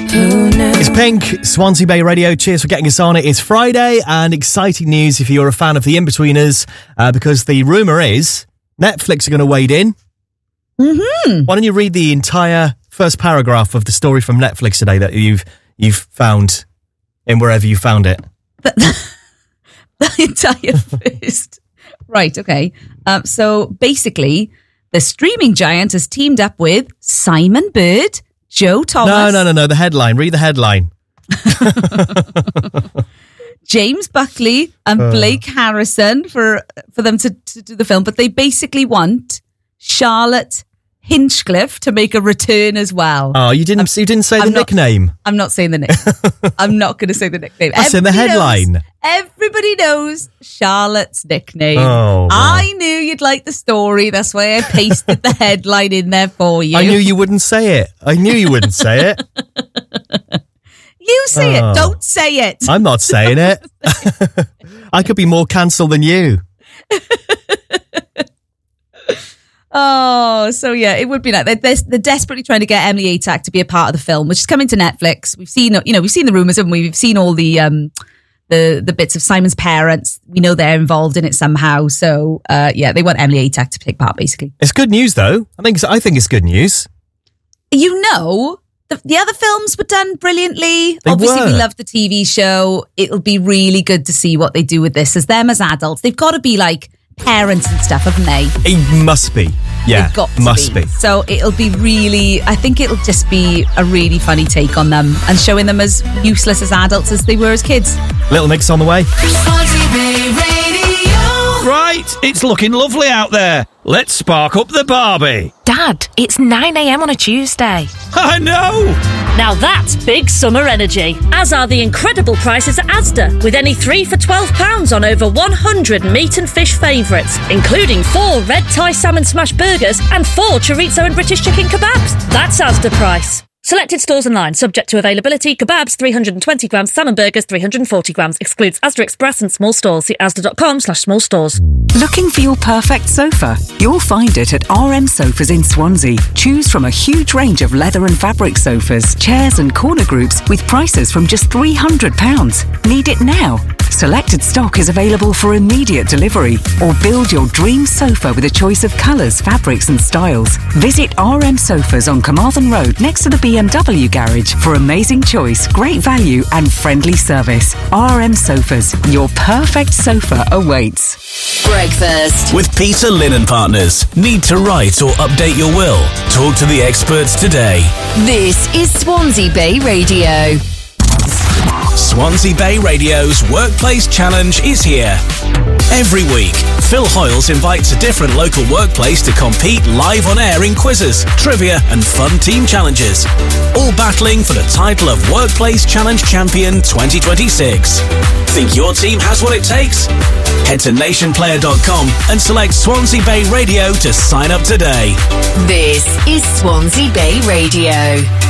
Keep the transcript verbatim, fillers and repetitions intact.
Who knew? It's Pink, Swansea Bay Radio. Cheers for getting us on. It is Friday, and exciting news if you're a fan of The In-Betweeners, uh, because the rumour is Netflix are going to wade in. Mm-hmm. Why don't you read the entire first paragraph of the story from Netflix today that you've you've found in wherever you found it? The, the entire first. Right, okay. Um, so basically, the streaming giant has teamed up with Simon Bird, Joe Thomas. No, no, no, no. The headline. Read the headline. James Buckley and Uh. Blake Harrison for for them to, to do the film, but they basically want Charlotte Hinchcliffe to make a return as well. Oh, you didn't. You didn't say I'm the not- nickname. I'm not saying the nickname. I'm not going to say the nickname. That's in the Everybody headline. knows- everybody knows Charlotte's nickname. Oh, wow. I knew you'd like the story. That's why I pasted the headline in there for you. I knew you wouldn't say it. I knew you wouldn't say it. You say Oh. it. Don't say it. I'm not saying it. I could be more cancelled than you. Oh, so yeah, it would be like they're, they're, they're desperately trying to get Emily Atack to be a part of the film, which is coming to Netflix. We've seen, you know, we've seen the rumors, and we? we've seen all the um the the bits of Simon's parents. We know they're involved in it somehow. So uh, yeah, they want Emily Atack to take part, basically. It's good news, though. I think. I think it's good news. You know, the, the other films were done brilliantly. They Obviously, were. we love the T V show. It'll be really good to see what they do with this as them as adults. They've got to be like parents and stuff, haven't they? It must be. Yeah, They've got to must be. So it'll be really, I think it'll just be a really funny take on them and showing them as useless as adults as they were as kids. Little Mix on the way. Swansea Bay Radio. Right, it's looking lovely out there. Let's spark up the Barbie. Dad, it's nine a.m. on a Tuesday. I know! Now that's big summer energy, as are the incredible prices at Asda, with any three for twelve pounds on over one hundred meat and fish favourites, including four red Thai salmon smash burgers and four chorizo and British chicken kebabs. That's Asda price. Selected stores online, subject to availability. Kebabs three hundred twenty grams, salmon burgers three hundred forty grams, excludes Asda Express and small stores. See asda.com slash small stores. Looking for your perfect sofa? You'll find it at R M Sofas in Swansea. Choose from a huge range of leather and fabric sofas, chairs and corner groups with prices from just three hundred pounds. Need it now? Selected stock is available for immediate delivery, or build your dream sofa with a choice of colours, fabrics and styles. Visit R M Sofas on Carmarthen Road next to the B M W garage for amazing choice, great value and friendly service. R M Sofas, your perfect sofa awaits. Breakfast. With Peter Linen Partners. Need to write or update your will? Talk to the experts today. This is Swansea Bay Radio. Swansea Bay Radio's Workplace Challenge is here. Every week, Phil Hoyles invites a different local workplace to compete live on air in quizzes, trivia and fun team challenges. All battling for the title of Workplace Challenge Champion twenty twenty-six. Think your team has what it takes? Head to nation player dot com and select Swansea Bay Radio to sign up today. This is Swansea Bay Radio.